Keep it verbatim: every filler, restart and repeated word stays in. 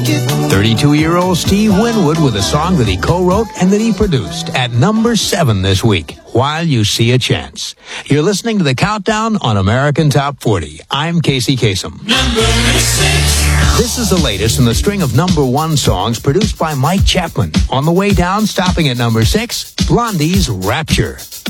thirty-two-year-old Steve Winwood with a song that he co-wrote and that he produced at number seven this week, While You See a Chance. You're listening to The Countdown on American Top forty. I'm Casey Kasem. Number six. This is the latest in the string of number one songs produced by Mike Chapman. On the way down, stopping at number six, Blondie's Rapture.